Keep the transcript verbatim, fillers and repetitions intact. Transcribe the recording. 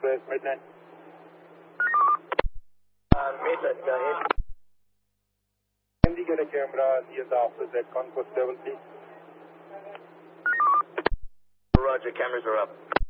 Southwest Midland. Uh, Midland, go ahead. Can we get a camera near the office at Concourse level, please? Roger, cameras are up.